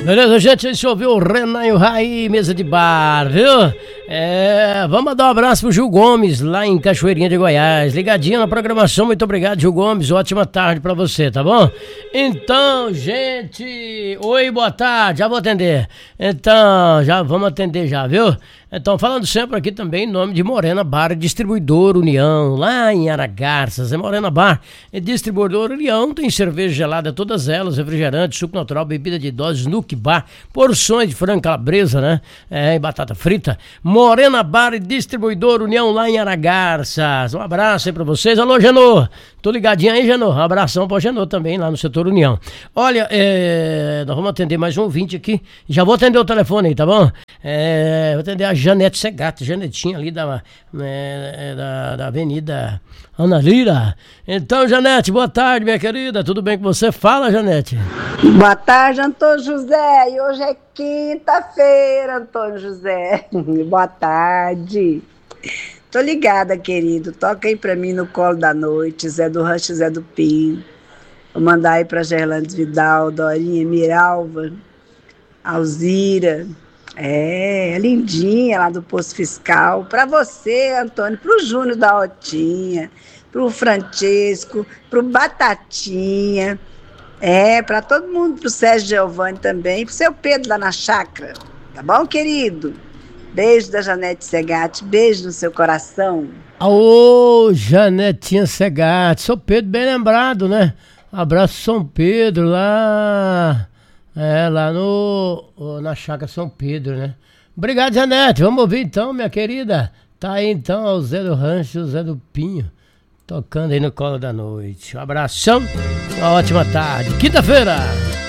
Beleza, gente? A gente ouviu o Renan e o Raí, mesa de bar, viu? Vamos mandar um abraço pro Gil Gomes, lá em Cachoeirinha de Goiás. Ligadinho na programação, muito obrigado, Gil Gomes. Ótima tarde pra você, tá bom? Então, gente... Oi, boa tarde, já vou atender. Então, já vamos atender já, viu? Então, falando sempre aqui também em nome de Morena Bar, Distribuidor União, lá em Aragarças. É Morena Bar, é Distribuidor União, tem cerveja gelada, todas elas, refrigerante, suco natural, bebida de doses, Snook Bar, porções de frango calabresa, né? E batata frita. Morena Bar e Distribuidor União, lá em Aragarças. Um abraço aí pra vocês. Alô, Genô. Tô ligadinho aí, Genô. Um abração pro Genô também, lá no setor União. Olha, nós vamos atender mais um ouvinte aqui. Já vou atender o telefone aí, tá bom? Vou atender a Janete Segatti, Janetinha ali da Avenida Ana Lira. Então, Janete, boa tarde, minha querida. Tudo bem com você? Fala, Janete. Boa tarde, Antônio José. E hoje é quinta-feira, Antônio José. Boa tarde. Tô ligada, querido. Toca aí pra mim no colo da noite. Zé do Rancho, Zé do Pinho. Vou mandar aí pra Gerlandes Vidal, Dorinha, Miralva, Alzira. Lindinha lá do Posto Fiscal. Pra você, Antônio, pro Júnior da Otinha, pro Francesco, pro Batatinha. Pra todo mundo, pro Sérgio Giovanni também, pro seu Pedro lá na chácara. Tá bom, querido? Beijo da Janete Segatti, beijo no seu coração. Ô, Janetinha Segatti, São Pedro bem lembrado, né? Abraço São Pedro lá... lá na chácara São Pedro, né? Obrigado, Janete. Vamos ouvir então, minha querida. Tá aí então o Zé do Rancho, o Zé do Pinho, tocando aí no colo da noite. Um abração, uma ótima tarde. Quinta-feira.